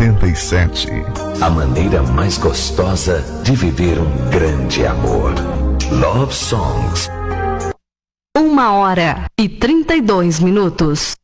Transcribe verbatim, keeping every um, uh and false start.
oitenta e sete. A maneira mais gostosa de viver um grande amor. Love Songs. Uma hora e trinta e dois minutos.